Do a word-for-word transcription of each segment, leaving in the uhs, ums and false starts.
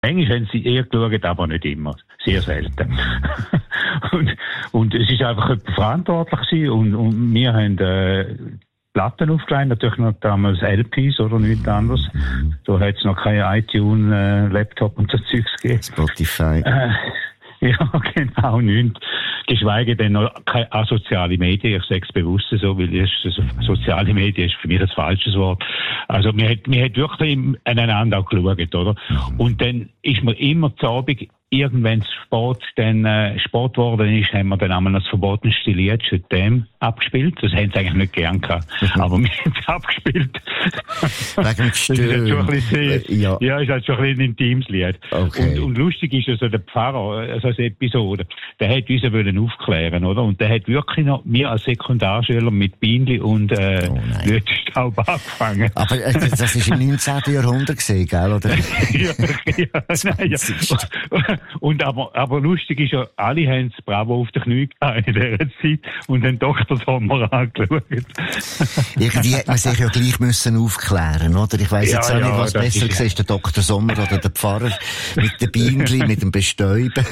Manchmal haben sie eher geschaut, aber nicht immer. Sehr selten. und, und es ist einfach jemand verantwortlich gewesen und, und wir haben, äh, Platten aufgelegt, natürlich noch damals L Ps oder nichts anderes. Da hat es noch keine iTunes, äh, Laptop und so Zeugs gegeben. Spotify. Äh, ja, genau, nichts. Geschweige denn noch keine asoziale Medien. Ich sage es bewusst so, weil es, also, soziale Medien ist für mich das falsche Wort. Also, wir hat, wir hat wirklich aneinander auch geschaut, oder? Und dann ist mir immer zu Abend, irgendwann Sport, dann, äh, Sport geworden ist, haben wir dann einmal das verbotenste Lied schon dem abgespielt. Das haben sie eigentlich nicht gern gehabt. Aber wir haben es abgespielt. Wegen dem Stöhnen. Schon ein bisschen, ja. ja, ist halt schon ein bisschen ein intimes Lied. Okay. Und, und lustig ist also der Pfarrer, also als Episode, der hat uns ja wollen aufklären, oder? Und der hat wirklich noch, wir als Sekundarschüler mit Bindli und, äh, oh Lötstaub angefangen. Aber äh, das ist im neunzehnten Jahrhundert gesehen, gell, oder? ja, ja, nein, ja. Und aber, aber lustig ist ja, alle haben das Bravo auf den Knie gehabt in dieser Zeit und haben Doktor Sommer angeschaut. Irgendwie hätte man sich ja gleich müssen aufklären, oder? Ich weiss ja, jetzt auch ja, nicht, was besser war, der Doktor Sommer oder der Pfarrer mit den Bienchen, mit dem Bestäuben.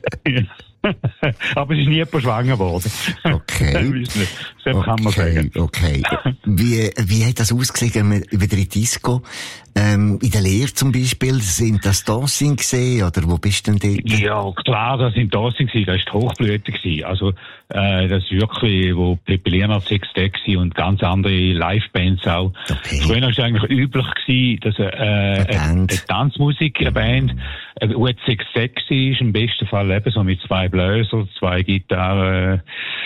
Aber es ist nie jemand schwanger geworden. Okay. Das okay, kann man sagen. Okay. Wie, wie hat das ausgesehen, wieder in Disco? Ähm, in der Lehre zum Beispiel, sind das Dancing gesehen, oder wo bist du denn dort? Ja, klar, das sind Dancing gewesen, das war die Hochblüte gewesen. Also, äh, das ist wirklich, wo Pippi Leonard Sextett und ganz andere Livebands auch. Okay. Früher war es eigentlich üblich gewesen, dass, äh, eine, eine Tanzmusik, eine Band, äh, wo jetzt Sextett war, im besten Fall eben so mit zwei Bläser, zwei Gitarren,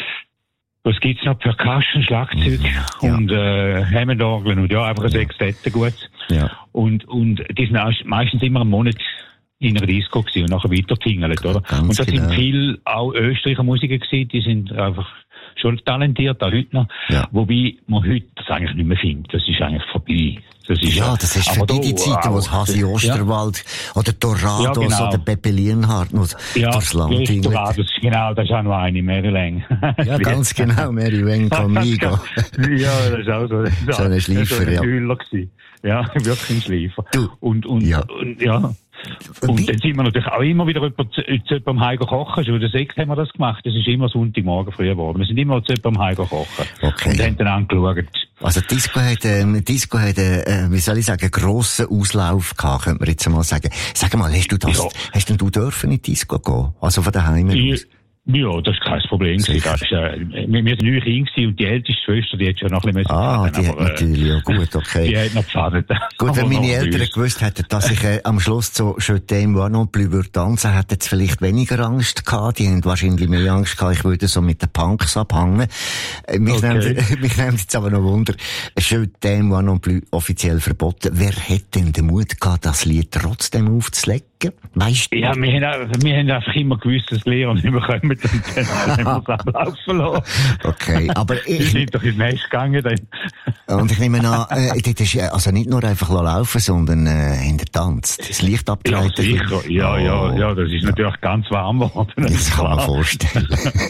was gibt's noch? Percussion, Schlagzeug mhm. ja. und äh, Hammondorgeln und ja, einfach ein Sextett gut. Ja. Und, und die sind auch meistens immer einen Monat in einer Disco gewesen und nachher weiter tingelt, oder? Ganz und das genau. sind viel auch Österreicher Musiker gewesen, die sind einfach schon talentiert, auch heute noch. Ja. Wobei man heute das eigentlich nicht mehr findet. Das ist eigentlich vorbei. Das ist ja, das ist für die, die Zeiten, wo es Hasi Osterwald ja. oder Dorados ja, genau. oder Pepe Lienhardt noch ja, durchs Land tingelt. Dorados, genau, das ist auch noch eine, Mary Lang. Ja, ganz genau, Mary Lang Conmigo. Ja, das ist auch so. Das so ein Schleifer, so ja. Gewesen. Ja, wirklich ein Schleifer. Du. Und, und, ja. und, ja. Und dann sind wir natürlich auch immer wieder zu jemandem heim kochen. Schon der sechs haben wir das gemacht. Das ist immer Sonntagmorgen früh geworden. Wir sind immer zu jemandem heim kochen. Okay. Und haben dann angeschaut. Also Disco hat, ähm, Disco hat, äh, wie soll ich sagen, grossen Auslauf gehabt, könnte man jetzt mal sagen. Sag mal, hast du das, ja. hast denn du dürfen in die Disco gehen? Also von daheim aus? Ja, das ist kein Problem. Das ist, äh, wir, wir sind neun Kinder gewesen und die älteste Schwester, die hat schon noch ein bisschen Ah, faden, die aber, hat natürlich, ja gut, okay. Die hat noch gefadet. Gut, wenn meine Eltern gewusst hätten, dass ich äh, am Schluss so «Je t'aime, moi non plus» würde tanzen, hätten sie vielleicht weniger Angst gehabt. Die haben wahrscheinlich mehr Angst gehabt, ich würde so mit den Punks abhängen. Äh, mich, okay. nimmt, mich nimmt jetzt aber noch Wunder, «Je t'aime, moi non plus» offiziell verboten. Wer hätte denn den Mut gehabt, das Lied trotzdem aufzulegen? Weißt du? Ja, wir haben, wir haben einfach immer gewusst, dass die Lehrer nicht mehr kommen und dann haben wir es ablaufen lassen. Okay, aber ich... Wir sind doch ins Nest gegangen dann. Und ich nehme an, äh, das ist also nicht nur einfach laufen, sondern äh, in der Tanz. Das Licht abgeleitet. Ja, sicher. Ja, oh. ja, ja, das ist ja. natürlich ganz warm geworden. Das kann man vorstellen.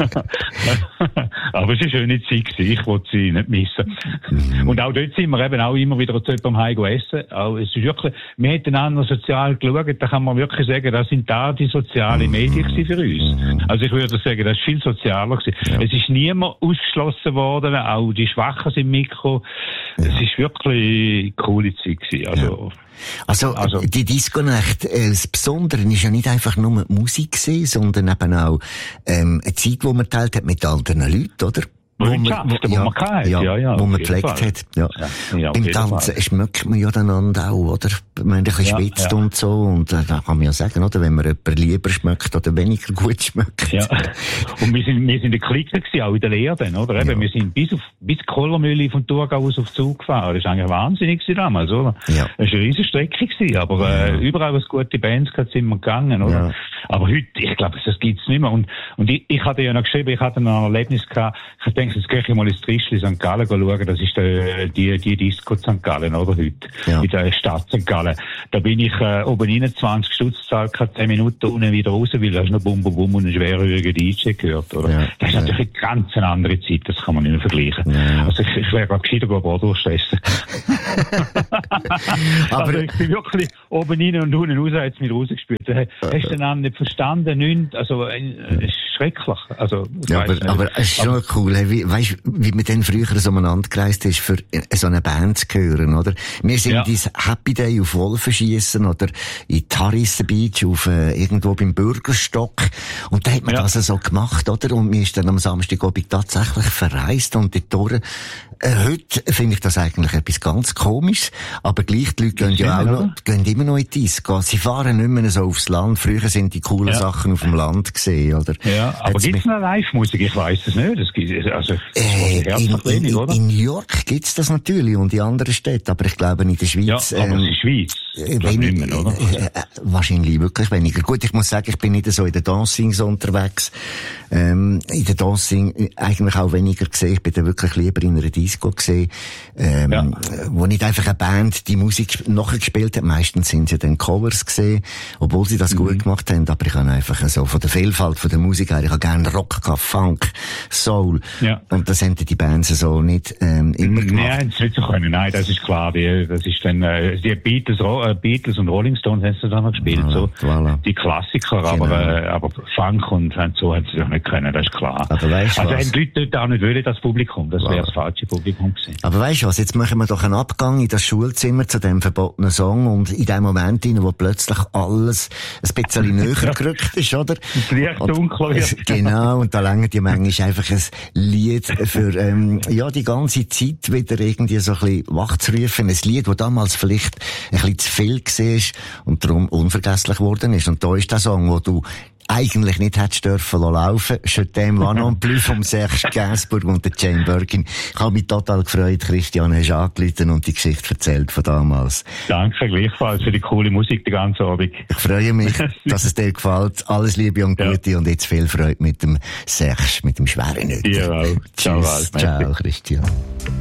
Aber es war eine schöne Zeit gewesen. Ich wollte sie nicht missen. Mm. Und auch dort sind wir eben auch immer wieder zu jemandem heim essen. Auch, es ist wirklich, wir hätten einander sozial geschaut, da kann man wirklich sagen, das sind da die sozialen Medien mm. für uns. Also ich würde sagen, das ist viel sozialer gewesen. Ja. Es ist niemand ausgeschlossen worden, auch die Schwachen sind mitgekommen. Ja. Es ist wirklich eine coole Zeit gewesen. Also, ja. Also, also, die Disco-Nacht, äh, das Besondere ist ja nicht einfach nur Musik gewesen, sondern eben auch, ähm, eine Zeit, die man teilt hat mit anderen Leuten, oder? Wo man, wo, ja, man kann, ja, ja, ja, wo man gepflegt hat, ja. ja, ja Beim Tanzen Fall. Schmeckt man ja einander auch, oder? Wenn man ein bisschen ja, schwitzt ja. und so, und äh, da kann man ja sagen, oder? Wenn man jemanden lieber schmeckt oder weniger gut schmeckt. Ja. Und wir sind, wir sind in Klicken gewesen, auch in der Lehre dann, oder? Eben, ja. Wir sind bis auf, bis Kohlermühle von Thurgau aus auf Zug gefahren. Das ist eigentlich wahnsinnig gewesen damals, oder? Ja. Das war eine riesen Strecke gewesen, aber, äh, ja. überall, was gute Bands gehabt, sind wir gegangen, oder? Ja. Aber heute, ich glaube, das gibt's nicht mehr. Und, und ich, ich hatte ja noch geschrieben, ich hatte noch ein Erlebnis gehabt, ich denke, jetzt gehe ich mal ins Trischli Sankt Gallen schauen, das ist der, die, die Disco Sankt Gallen, oder heute? Ja. In der Stadt Sankt Gallen. Da bin ich, äh, oben einundzwanzig Stutz gezahlt, zehn Minuten unten wieder raus, weil da hast du noch Bum Bum Bum und einen schwerhörigen D J gehört, oder? Ja. Das ist ja. natürlich eine ganz andere Zeit, das kann man nicht mehr vergleichen. Ja. Also ich, ich wäre gerade gescheiter Bratwurst essen. Aber also ich bin wirklich oben rein und unten raus, hat es mich rausgespürt. Hast du den anderen nicht verstanden? Nicht, also, es ist schrecklich. Also, ja, aber, aber es ist schon cool, wie, weißt, wie man dann früher so umeinander gereist ist, für so eine Band zu hören, oder? Wir sind ja. ins Happy Day auf Wolfenschiessen oder in Tarisse Beach auf, äh, irgendwo beim Bürgerstock. Und da hat man ja. das so gemacht, oder? Und mir ist dann am Samstagabend tatsächlich verreist und dort durch. Äh, heute finde ich das eigentlich etwas ganz Komisches, aber gleich die Leute gehen ja auch noch, gehen immer noch in die Disco. Sie fahren nicht mehr so aufs Land. Früher sind die coolen ja. Sachen auf dem Land gesehen, oder? Ja, aber gibt es noch Live-Musik? Ich weiss es nicht. Das gibt, also, das äh, in, wenig, in, oder? In New York gibt es das natürlich und in anderen Städten, aber ich glaube in der Schweiz... Ja, aber ähm, in der Schweiz wenig, nicht mehr, oder? Äh, äh, wahrscheinlich wirklich weniger. Gut, ich muss sagen, ich bin nicht so in den Dancings unterwegs. Ähm, in den Dancing eigentlich auch weniger gesehen. Ich bin da wirklich lieber in einer Disco gesehen, ähm, ja. wo nicht einfach eine Band die Musik nachgespielt hat. Meistens sind sie dann Covers gesehen, obwohl sie das mhm. gut gemacht haben. Aber ich habe einfach so von der Vielfalt von der Musik her, ich habe gerne Rock, Funk, Soul. Ja. Und das haben die Bands so nicht ähm, immer gemacht. Nein, das nicht so können. Nein, das ist klar. Die, das ist dann äh, die Beatles, äh, Beatles und Rolling Stones haben sie dann noch gespielt. Voilà, so voilà. Die Klassiker, genau. aber, äh, aber Funk und so haben sie doch nicht können. Das ist klar. Aber weißt also was? haben die Leute dort auch nicht wollen, das Publikum. Das voilà. wäre das falsche Publikum gewesen. Aber weißt du was? Jetzt machen wir doch einen Abgang in das Schulzimmer zu dem verbotenen Song und in dem Moment, in wo plötzlich alles ein bisschen näher gerückt ist, oder? Das Licht dunkel wird. Genau. Und da längert die manchmal einfach ein Lied für, ähm, ja, die ganze Zeit wieder irgendwie so ein bisschen wachzurufen. Ein Lied, das damals vielleicht ein bisschen zu viel war und darum unvergesslich geworden ist. Und da ist der Song, wo du eigentlich nicht hättest dürfen laufen. Je t'aime va non plus vom Serge Gainsbourg und der Jane Birkin. Ich habe mich total gefreut, Christian, hast angerufen und die Geschichte erzählt von damals. Danke gleichfalls für die coole Musik den ganzen Abend. Ich freue mich, dass es dir gefällt. Alles Liebe und Gute ja. und jetzt viel Freude mit dem Serge, mit dem schweren Nötig. Ja, ciao. Ciao, Christian.